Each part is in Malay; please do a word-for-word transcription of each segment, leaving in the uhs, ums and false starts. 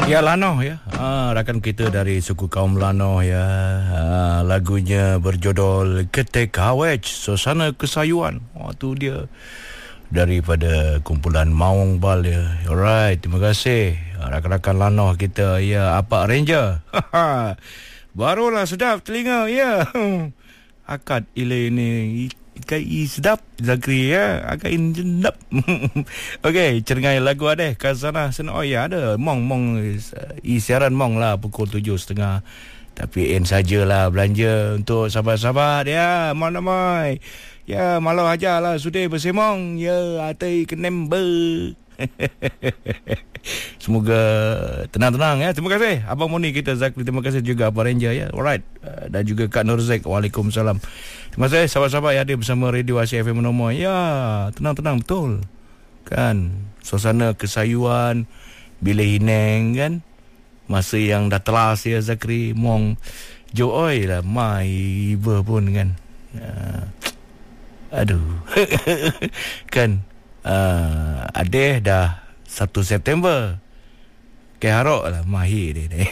Ya, Lanoh ya. Ha, rakan kita dari suku kaum Lanoh ya. Ha, lagunya berjudul Ketek Hawaj, Suasana Kesayuan. Oh, tu dia. Daripada kumpulan Maung Bal ya. Alright, terima kasih. Rakan-rakan Lanoh kita ya. Apa Ranger? Barulah sedap telinga ya. Akad ile ini kai sedap Zakri ya, agak sedap. Okey, cengai lagu ada Kazana sen oh ya ada mong mong i siaran mong lah pukul tujuh tiga puluh. Tapi en sajalah belanja untuk sahabat-sahabat ya, mana mai. Ya, malau aja lah sudah bersemong ya atai kenem ber. Semoga tenang-tenang ya. Terima kasih Abang Moni kita Zakri. Terima kasih juga Abang Ranger ya. Alright. Dan juga Kak Nurzek. Waalaikumsalam. Terima kasih sahabat-sahabat yang ada bersama Radio Asyik F M Menomor. Ya, tenang-tenang betul. Kan suasana kesayuan bila hineng kan. Masa yang dah telas ya Zakri mong joy lah mai iba pun kan. Uh, aduh. Kan uh, adeh dah satu September. Kayak harok lah mahir dia ni.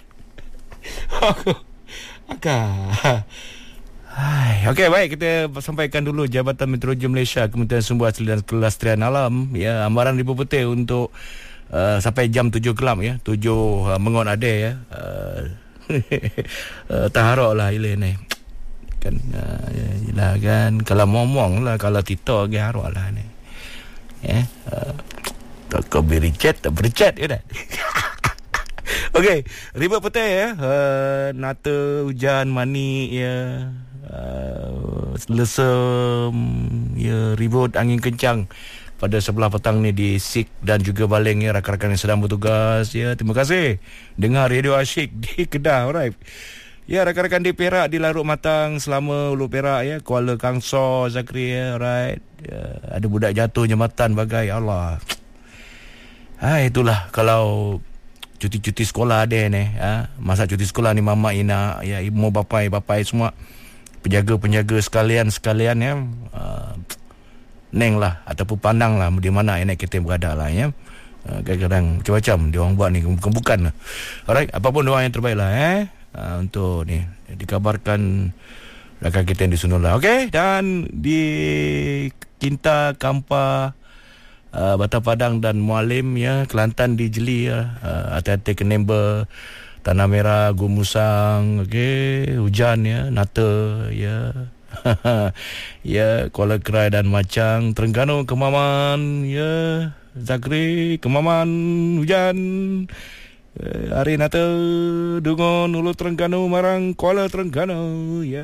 Akak. Hai, okey baik, kita sampaikan dulu Jabatan Meteorologi Malaysia, Kementerian Sumber Asli dan Kelestarian Alam ya, amaran ribu putih untuk uh, sampai jam tujuh kelam ya, tujuh uh, mengon ada ya. Uh, uh, taharok lah ile ni. Kan uh, yalah kan kalau ngomong lah, kalau tito ge harok lah ni. Ya. Uh, tak kau beri chat, tak beri chat ya dah. Okey, ribu putih ya, uh, nata hujan manik ya. Uh, lesem ya, ribut angin kencang pada sebelah petang ni di Sik dan juga Baling ya, rakan-rakan yang sedang bertugas ya. Terima kasih dengar Radio Asyik di Kedah. Alright. Ya, rakan-rakan di Perak, di Larut Matang selama Ulu Perak ya, Kuala Kangsor Zakri ya. Alright. Ya, ada budak jatuh jambatan bagai Allah. Ha, itulah kalau cuti-cuti sekolah ada ni ha? Masa cuti sekolah ni mama ina ya, ibu bapai bapai semua, penjaga-penjaga sekalian-sekalian ya, uh, neng lah ataupun pandang lah di mana enak kita berada lah ya. Uh, kadang-kadang macam-macam dia orang buat ni, bukan-bukan lah. Alright, apapun doa yang terbaik lah eh uh, untuk ni dikabarkan rakan kita yang di Sunula. Okey, dan di Kinta Kampa, Uh, Batam Padang dan Mualim ya, Kelantan di Jeli ya, uh, hati-hati ke Nemba, Tanah Merah, Gumusang, okey, hujan ya, Nata ya. Ya, Kuala Kerai dan Macang, Terengganu, Kemaman ya, Zakri, Kemaman hujan. Uh, hari Nata, Dungun, Ulu Terengganu, Marang, Kuala Terengganu ya.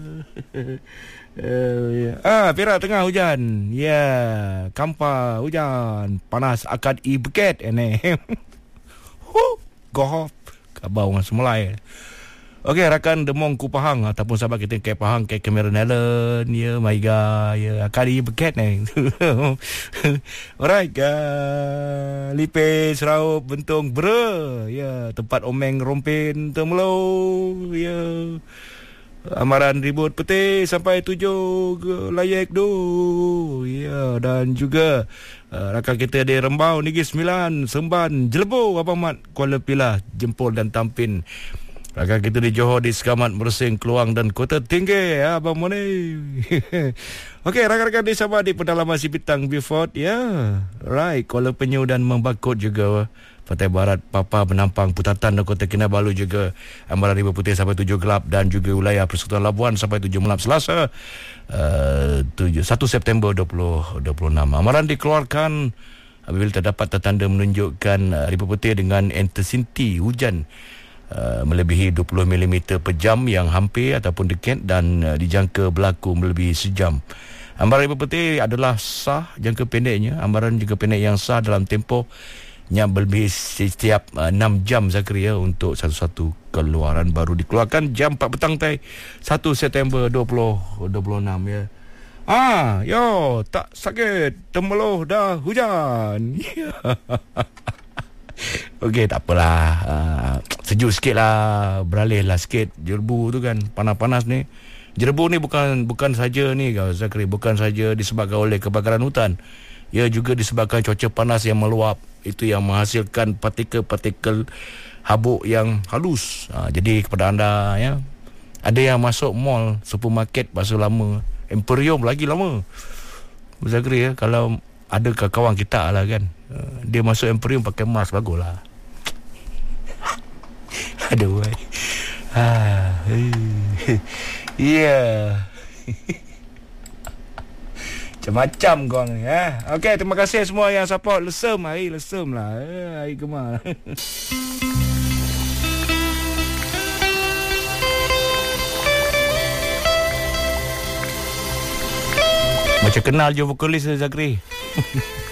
Uh, yeah. Ah, Perak tengah hujan. Ya, yeah. Kampa hujan. Panas akad i beket ini. Huh, gohop. Kabar orang semulai. Okey, rakan Demong Kupahang ataupun sahabat kita ke Pahang, ke Cameron Allen, ya, Maiga, ya, akad i beket ni. Alright, uh, Lipis, Raup, Bentong, Bre, ya, tempat omeng rompin temelo, ya. Amaran ribut putih sampai tujuh layak do ya, dan juga uh, rakan kita di Rembau, Negeri Sembilan, Semban, Jelebu, Abang Mat, Kuala Pilah, Jempol dan Tampin. Rakan kita di Johor, di Sekamat, Mersing, Keluang dan Kota Tinggi ya, Abang Moni. Okey, rakan-rakan di Sabah, di pedalaman Sipitang, Beaufort ya. Right, Kuala Penyu dan Membakut juga. Pantai Barat, Papa, Penampang, Putatan dan Kota Kinabalu juga. Amaran ribu putih sampai tujuh gelap, dan juga wilayah Persekutuan Labuan sampai tujuh malam Selasa uh, satu September dua ribu dua puluh enam. Amaran dikeluarkan apabila terdapat tanda menunjukkan uh, ribu putih dengan intensi hujan uh, melebihi dua puluh milimeter per jam yang hampir ataupun dekat dan uh, dijangka berlaku melebihi sejam. Amaran ribu putih adalah sah jangka pendeknya. Amaran jangka pendek yang sah dalam tempoh yang lebih setiap uh, enam jam Zakri ya, untuk satu-satu keluaran baru dikeluarkan jam empat petang tai satu September dua ribu dua puluh enam ya. Ah, yo, tak sakit, temeloh dah hujan. Okey, tak apalah. Uh, sejuk sikit lah, beralih lah sikit. Jerebu tu kan, panas-panas ni. Jerebu ni bukan bukan saja ni Zakri, bukan saja disebabkan oleh kebakaran hutan. Ya, juga disebabkan cuaca panas yang meluap, itu yang menghasilkan partikel-partikel habuk yang halus. Ha, jadi kepada anda, ya, ada yang masuk mall, supermarket basuh lama, Emporium lagi lama. Zagri, ya, kalau ada kawan kita lah kan, dia masuk Emporium pakai mask, baguslah. Aduh, ha, ya. Macam-macam korang ni, eh? Okey, terima kasih semua yang support. Lesem hari, lesem lah, eh, hari gemar. Macam kenal je vokalis Zagri.